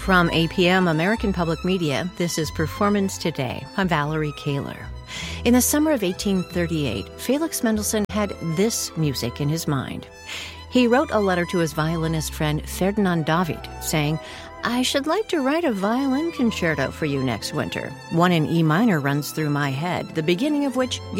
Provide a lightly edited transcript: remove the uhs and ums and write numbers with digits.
From APM American Public Media, this is Performance Today. I'm Valerie Kaler. In the summer of 1838, Felix Mendelssohn had this music in his mind. He wrote a letter to his violinist friend Ferdinand David, saying, "I should like to write a violin concerto for you next winter. One in E minor runs through my head, the beginning of which